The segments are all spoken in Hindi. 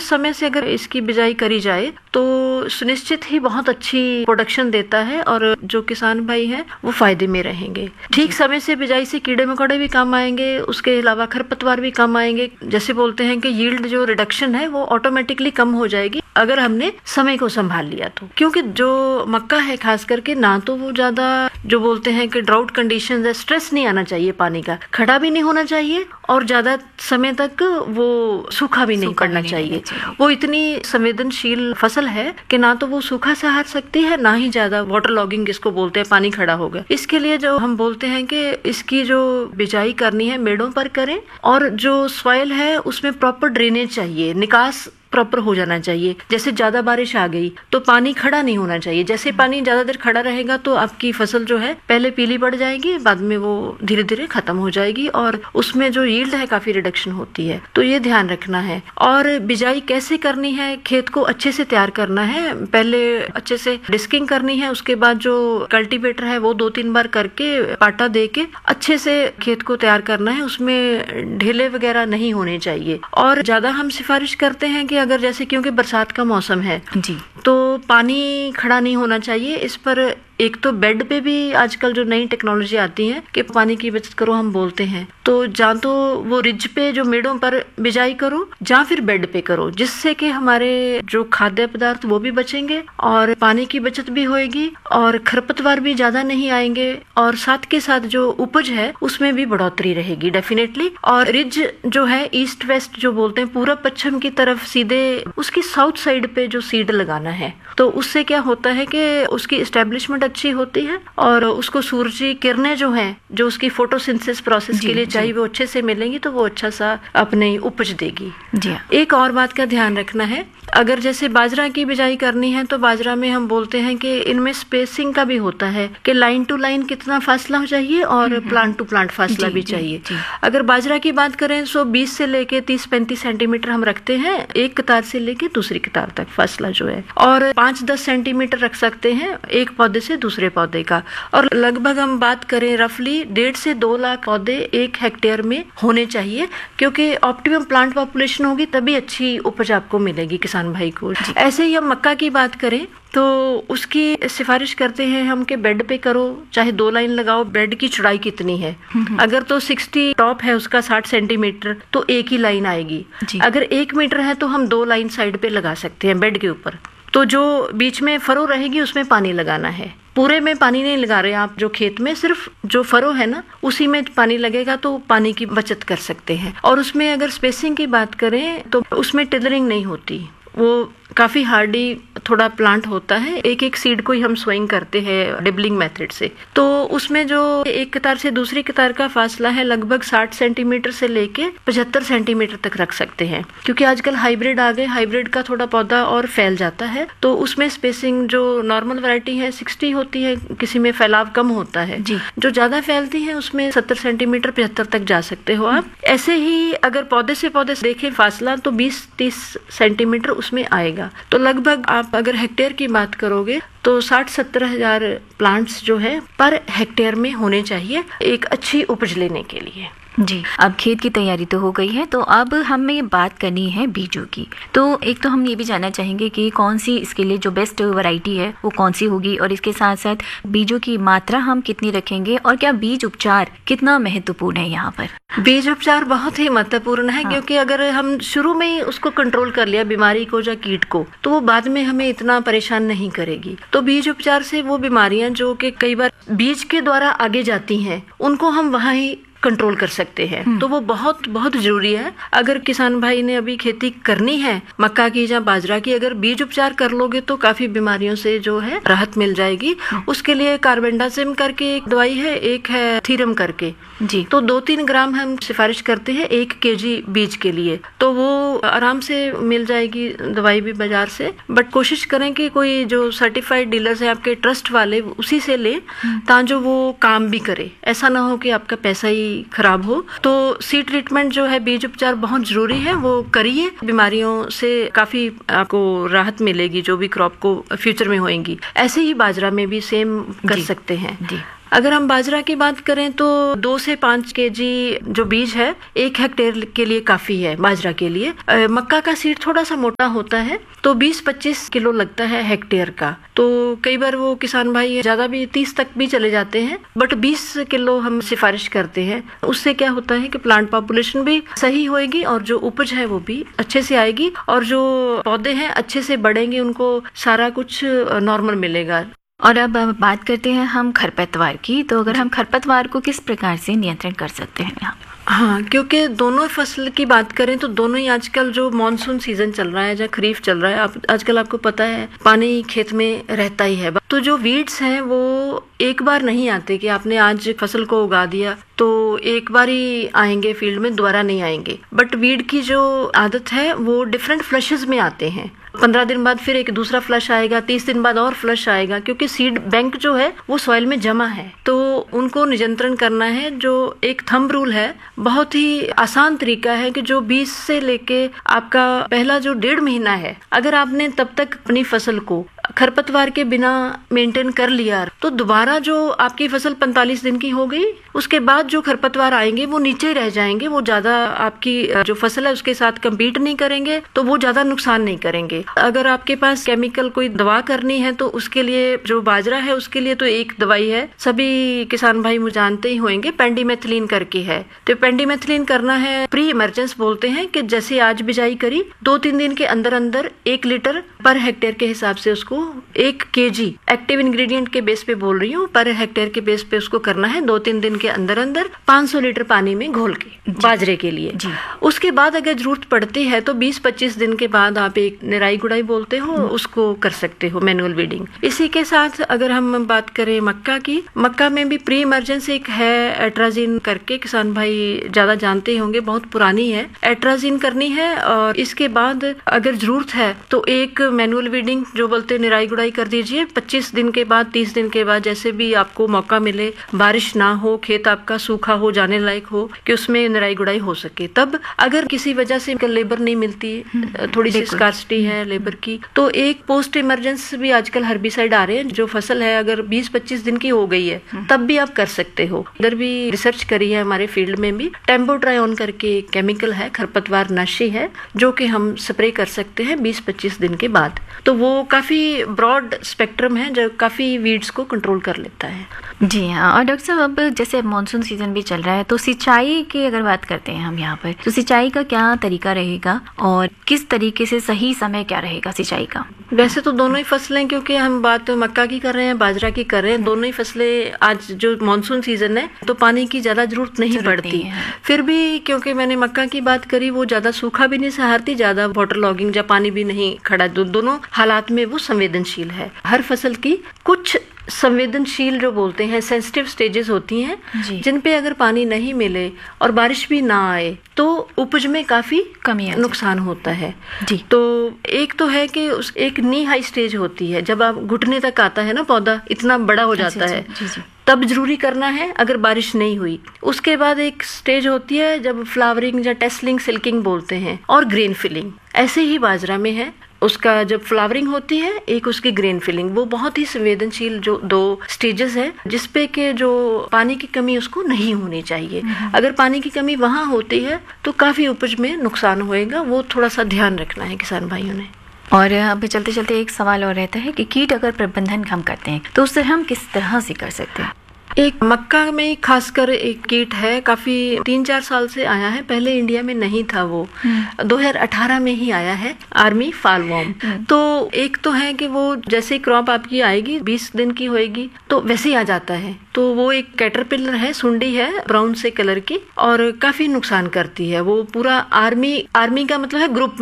समय से अगर इसकी बिजाई करी जाए तो सुनिश्चित ही बहुत अच्छी प्रोडक्शन देता है और जो किसान भाई हैं वो फायदे में रहेंगे। ठीक समय से बिजाई से कीड़े मकोड़े भी कम आएंगे, उसके अलावा खरपतवार भी कम आएंगे। जैसे बोलते हैं कि यील्ड जो रिडक्शन है वो ऑटोमेटिकली कम हो जाएगी अगर हमने समय को संभाल लिया तो। क्योंकि जो मक्का है खास करके ना तो वो ज्यादा जो बोलते हैं कि ड्राउट कंडीशंस है, स्ट्रेस नहीं आना चाहिए पानी का, खड़ा भी नहीं होना चाहिए और ज्यादा समय तक वो सूखा भी नहीं पड़ना चाहिए। वो इतनी संवेदनशील फसल है कि ना तो वो सूखा सहार सकती है ना ही ज्यादा वाटर लॉगिंग जिसको बोलते हैं पानी खड़ा होगा। इसके लिए जो हम बोलते हैं कि इसकी जो बिजाई करनी है मेड़ों पर करें और जो सॉइल है उसमें प्रॉपर ड्रेनेज चाहिए, निकास प्रॉपर हो जाना चाहिए। जैसे ज्यादा बारिश आ गई तो पानी खड़ा नहीं होना चाहिए। जैसे पानी ज्यादा देर खड़ा रहेगा तो आपकी फसल जो है पहले पीली पड़ जाएगी, बाद में वो धीरे धीरे खत्म हो जाएगी और उसमें जो यील्ड है काफी रिडक्शन होती है। तो ये ध्यान रखना है। और बिजाई कैसे करनी है, खेत को अच्छे से तैयार करना है। पहले अच्छे से डिस्किंग करनी है, उसके बाद जो कल्टीवेटर है वो 2-3 बार करके पाटा दे के अच्छे से खेत को तैयार करना है। उसमें ढेले वगैरह नहीं होने चाहिए। और ज्यादा हम सिफारिश करते हैं कि अगर जैसे क्योंकि बरसात का मौसम है जी, तो पानी खड़ा नहीं होना चाहिए। इस पर एक तो बेड पे भी आजकल जो नई टेक्नोलॉजी आती है कि पानी की बचत करो हम बोलते हैं, तो जहाँ तो वो रिज पे जो मेड़ों पर बिजाई करो या फिर बेड पे करो, जिससे कि हमारे जो खाद्य पदार्थ वो भी बचेंगे और पानी की बचत भी होएगी और खरपतवार भी ज्यादा नहीं आएंगे और साथ के साथ जो उपज है उसमें भी बढ़ोतरी रहेगी डेफिनेटली। और रिज जो है ईस्ट वेस्ट जो बोलते हैं पूर्व पश्चिम की तरफ सीधे उसकी साउथ साइड पे जो सीड लगाना है, तो उससे क्या होता है कि उसकी एस्टेब्लिशमेंट अच्छी होती है और उसको सूरजी किरणें जो हैं जो उसकी फोटोसिंथेसिस प्रोसेस के लिए चाहिए वो अच्छे से मिलेंगी तो वो अच्छा सा अपने उपज देगी। एक और बात का ध्यान रखना है, अगर जैसे बाजरा की बिजाई करनी है तो बाजरा में हम बोलते हैं कि इनमें स्पेसिंग का भी होता है कि लाइन टू लाइन कितना फासला चाहिए और प्लांट टू प्लांट फासला भी चाहिए। अगर बाजरा की बात करें तो 20 से लेके 30-35 सेंटीमीटर हम रखते हैं एक कतार से लेके दूसरी कतार तक फासला जो है, और 5-10 सेंटीमीटर रख सकते हैं एक पौधे से दूसरे पौधे का। और लगभग हम बात करें रफली 1.5 से 2 लाख पौधे 1 हेक्टेयर में होने चाहिए, क्योंकि ऑप्टिमम प्लांट पॉपुलेशन होगी तभी अच्छी उपज आपको मिलेगी किसान भाई को। ऐसे ही हम मक्का की बात करें तो उसकी सिफारिश करते हैं हम कि बेड पे करो, चाहे 2 लाइन लगाओ। बेड की चौड़ाई कितनी है, अगर तो 60 टॉप है उसका 60 सेंटीमीटर तो एक ही लाइन आएगी। अगर 1 मीटर है तो हम 2 लाइन साइड पे लगा सकते हैं बेड के ऊपर। तो जो बीच में फरो रहेगी उसमें पानी लगाना है, पूरे में पानी नहीं लगा रहे आप, जो खेत में सिर्फ जो फरो है ना उसी में पानी लगेगा तो पानी की बचत कर सकते हैं। और उसमें अगर स्पेसिंग की बात करें तो उसमें टिलरिंग नहीं होती, वो काफी हार्डी थोड़ा प्लांट होता है। एक एक सीड को ही हम सोइंग करते हैं डिबलिंग मेथड से, तो उसमें जो एक कतार से दूसरी कतार का फासला है लगभग 60 सेंटीमीटर से लेके 75 सेंटीमीटर तक रख सकते हैं, क्योंकि आजकल हाइब्रिड आ गए, हाइब्रिड का थोड़ा पौधा और फैल जाता है। तो उसमें स्पेसिंग जो नॉर्मल वैरायटी है 60 होती है, किसी में फैलाव कम होता है जी। जो ज्यादा फैलती है उसमें 70 सेंटीमीटर 75 तक जा सकते हो आप। ऐसे ही अगर पौधे से पौधे देखें फासला तो 20-30 सेंटीमीटर उसमें आएगा। तो लगभग आप अगर हेक्टेयर की बात करोगे तो 60-70 हजार प्लांट्स जो है पर हेक्टेयर में होने चाहिए एक अच्छी उपज लेने के लिए। जी, अब खेत की तैयारी तो हो गई है, तो अब हमें बात करनी है बीजों की। तो एक तो हम ये भी जानना चाहेंगे कि कौन सी इसके लिए जो बेस्ट वैरायटी है वो कौन सी होगी, और इसके साथ साथ बीजों की मात्रा हम कितनी रखेंगे, और क्या बीज उपचार कितना महत्वपूर्ण है यहाँ पर? बीज उपचार बहुत ही महत्वपूर्ण है, क्योंकि अगर हम शुरू में ही उसको कंट्रोल कर लिया बीमारी को या कीट को, तो वो बाद में हमें इतना परेशान नहीं करेगी। तो बीज उपचार से वो बीमारियां जो कि कई बार बीज के द्वारा आगे जाती हैं उनको हम वहाँ ही कंट्रोल कर सकते हैं। तो वो बहुत बहुत जरूरी है। अगर किसान भाई ने अभी खेती करनी है मक्का की या बाजरा की, अगर बीज उपचार कर लोगे तो काफी बीमारियों से जो है राहत मिल जाएगी। उसके लिए कार्बेंडाजिम करके एक दवाई है, एक है थीरम करके जी, तो 2-3 ग्राम हम सिफारिश करते हैं 1 kg बीज के लिए, तो वो आराम से मिल जाएगी दवाई भी बाजार से। बट कोशिश करें कि कोई जो सर्टिफाइड डीलर्स है आपके ट्रस्ट वाले उसी से ले, ताकि जो वो काम भी करे, ऐसा ना हो कि आपका पैसा ही खराब हो। तो सीड ट्रीटमेंट जो है बीज उपचार बहुत जरूरी है, वो करिए, बीमारियों से काफी आपको राहत मिलेगी जो भी क्रॉप को फ्यूचर में होएंगी। ऐसे ही बाजरा में भी सेम कर सकते हैं जी। अगर हम बाजरा की बात करें तो 2 से 5 केजी जो बीज है 1 हेक्टेयर के लिए काफी है बाजरा के लिए। मक्का का सीड थोड़ा सा मोटा होता है तो 20-25 किलो लगता है हेक्टेयर का। तो कई बार वो किसान भाई ज्यादा भी 30 तक भी चले जाते हैं, बट 20 किलो हम सिफारिश करते हैं। उससे क्या होता है कि प्लांट पॉपुलेशन भी सही होएगी और जो उपज है वो भी अच्छे से आएगी और जो पौधे हैं अच्छे से बढ़ेंगे, उनको सारा कुछ नॉर्मल मिलेगा। और अब बात करते हैं हम खरपतवार की। तो अगर हम खरपतवार को किस प्रकार से नियंत्रण कर सकते हैं यहाँ? हाँ, क्योंकि दोनों फसल की बात करें तो दोनों ही आजकल जो मॉनसून सीजन चल रहा है या खरीफ चल रहा है, आजकल आपको पता है पानी खेत में रहता ही है। तो जो वीड्स हैं वो एक बार नहीं आते कि आपने आज फसल को उगा दिया तो एक बार ही आएंगे फील्ड में, दोबारा नहीं आएंगे। बट वीड की जो आदत है वो डिफरेंट फ्लशेस में आते हैं। 15 दिन बाद फिर एक दूसरा फ्लश आएगा, 30 दिन बाद और फ्लश आएगा, क्योंकि सीड बैंक जो है वो सॉइल में जमा है। तो उनको नियंत्रण करना है। जो एक थंब रूल है, बहुत ही आसान तरीका है कि जो 20 से लेके आपका पहला जो 1.5 महीना है, अगर आपने तब तक अपनी फसल को खरपतवार के बिना मेंटेन कर लिया तो दोबारा जो आपकी फसल 45 दिन की हो गई, उसके बाद जो खरपतवार आएंगे वो नीचे ही रह जाएंगे। वो ज्यादा आपकी जो फसल है उसके साथ compete नहीं करेंगे, तो वो ज्यादा नुकसान नहीं करेंगे। अगर आपके पास केमिकल कोई दवा करनी है तो उसके लिए जो बाजरा है उसके लिए तो एक दवाई है, सभी किसान भाई मुझे जानते ही होंगे, पेंडिमेथिलीन करके है। तो पेंडिमेथिलीन करना है, प्री इमरजेंस बोलते हैं, कि जैसे आज बिजाई करी 2-3 दिन के अंदर अंदर 1 लीटर पर हेक्टेयर के हिसाब से उसको 1 kg एक्टिव इंग्रेडिएंट के बेस पे बोल रही हूँ, पर हेक्टेयर के बेस पे उसको करना है 2-3 दिन के अंदर अंदर 500 लीटर पानी में घोल के बाजरे के लिए। उसके बाद अगर जरूरत पड़ती है तो 20-25 दिन के बाद आप एक निराई गुड़ाई बोलते हो उसको कर सकते हो, मैनुअल वीडिंग। इसी के साथ अगर हम बात करें मक्का की, मक्का में भी प्री इमरजेंस एक है एट्राजिन करके, किसान भाई ज्यादा जानते ही होंगे, बहुत पुरानी है, एट्राजिन करनी है। और इसके बाद अगर जरूरत है तो एक मैनुअल वीडिंग जो बोलते निराई गुड़ाई कर दीजिए 25 दिन के बाद, 30 दिन के बाद, जैसे भी आपको मौका मिले, बारिश ना हो, खेत आपका सूखा हो, जाने लायक हो कि उसमें निराई गुड़ाई हो सके। तब अगर किसी वजह से लेबर नहीं मिलती, थोड़ी सी स्कार्सिटी है लेबर की, तो एक पोस्ट इमरजेंस भी आजकल हर्बिसाइड आ रहे हैं। जो फसल है अगर 20-25 दिन की हो गई है तब भी आप कर सकते हो। इधर भी रिसर्च करी है हमारे फील्ड में भी, टेम्बोट्रायोन करके केमिकल है, खरपतवार नाशी है, जो कि हम स्प्रे कर सकते हैं 20-25 दिन के बाद। तो वो काफी ब्रॉड स्पेक्ट्रम है जो काफी वीड्स को कंट्रोल कर लेता है। जी हाँ। और डॉक्टर साहब, अब जैसे मॉनसून सीजन भी चल रहा है तो सिंचाई की अगर बात करते हैं हम यहाँ पर, तो सिंचाई का क्या तरीका रहेगा और किस तरीके से सही समय क्या रहेगा सिंचाई का? वैसे तो दोनों ही फसलें, क्योंकि हम बात मक्का की कर रहे हैं, बाजरा की कर रहे हैं, दोनों ही फसलें आज जो मॉनसून सीजन है तो पानी की ज्यादा जरूरत नहीं पड़ती। फिर भी क्योंकि मैंने मक्का की बात करी, वो ज्यादा सूखा भी नहीं सहारती, ज्यादा वाटर लॉगिंग या पानी भी नहीं खड़ा, दोनों हालात में वो संवेदनशील है। हर फसल की कुछ संवेदनशील जो बोलते हैं सेंसिटिव स्टेजेस होती हैं जिन पे अगर पानी नहीं मिले और बारिश भी ना आए तो उपज में काफी कमी नुकसान होता है जी। तो एक तो है कि एक नी हाई स्टेज होती है, जब आप घुटने तक आता है ना पौधा, इतना बड़ा हो जाता है, तब जरूरी करना है अगर बारिश नहीं हुई। उसके बाद एक स्टेज होती है जब फ्लावरिंग या टेस्लिंग, सिल्किंग बोलते हैं, और ग्रेन फिलिंग। ऐसे ही बाजरा में है, उसका जब फ्लावरिंग होती है, एक उसकी ग्रेन फिलिंग, वो बहुत ही संवेदनशील जो 2 स्टेजेस है जिसपे के जो पानी की कमी उसको नहीं होनी चाहिए। अगर पानी की कमी वहां होती है तो काफी उपज में नुकसान होएगा, वो थोड़ा सा ध्यान रखना है किसान भाइयों ने। और अभी चलते चलते एक सवाल और रहता है कि कीट अगर प्रबंधन हम करते हैं तो उससे हम किस तरह से कर सकते हैं? एक मक्का में खासकर एक कीट है, काफी 3-4 साल से आया है, पहले इंडिया में नहीं था, वो 2018 में ही आया है, आर्मी फॉलवॉर्म। तो एक तो है कि वो जैसे क्रॉप आपकी आएगी 20 दिन की होएगी तो वैसे ही आ जाता है। तो वो एक कैटरपिलर है, सुंडी है ब्राउन से कलर की, और काफी नुकसान करती है। वो पूरा आर्मी का मतलब है ग्रुप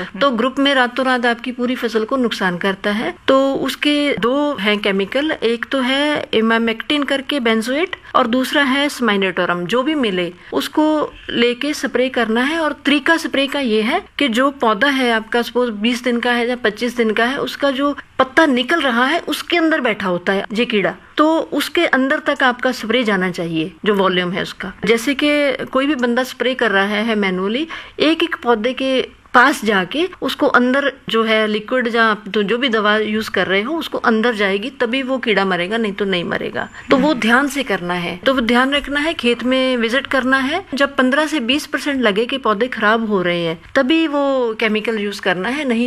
में रातों रात आपकी पूरी फसल को नुकसान करता है। तो उसके 2 हैं केमिकल, एक तो है इमामेक्टिन करके बेंजोएट, और दूसरा है स्माइनेटोरम। जो भी मिले उसको लेके स्प्रे करना है। और तरीका स्प्रे का ये है कि जो पौधा है आपका सपोज 20 दिन का है या 25 दिन का है, उसका जो पत्ता निकल रहा है उसके अंदर बैठा होता है ये कीड़ा, तो उसके अंदर तक आपका स्प्रे जाना चाहिए, जो वॉल्यूम है उसका। जैसे कि कोई भी बंदा स्प्रे कर रहा है मैनुअली, एक पौधे के पास जाके उसको अंदर जो है लिक्विड या तो जो भी दवा यूज कर रहे हो उसको अंदर जाएगी, तभी वो कीड़ा मरेगा, नहीं तो नहीं मरेगा। तो वो ध्यान से करना है। तो वो ध्यान रखना है, खेत में विजिट करना है। जब 15 से 20% लगे कि पौधे खराब हो रहे हैं तभी वो केमिकल यूज करना है, नहीं